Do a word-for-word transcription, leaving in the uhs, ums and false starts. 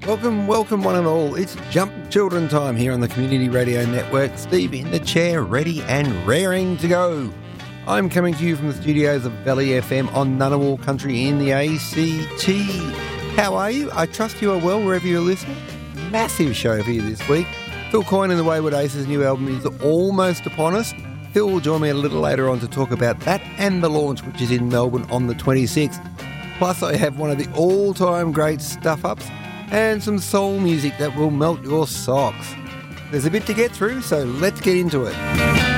Welcome, welcome one and all. It's Jump Children time here on the Community Radio Network. Steve in the chair, ready and raring to go. I'm coming to you from the studios of Valley F M on Ngunnawal Country in the A C T. How are you? I trust you are well wherever you're listening. Massive show for you this week. Phil Coyne and the Wayward Aces' new album is almost upon us. Phil will join me a little later on to talk about that and the launch, which is in Melbourne on the twenty-sixth. Plus, I have one of the all-time great stuff-ups and some soul music that will melt your socks. There's a bit to get through, so let's get into it.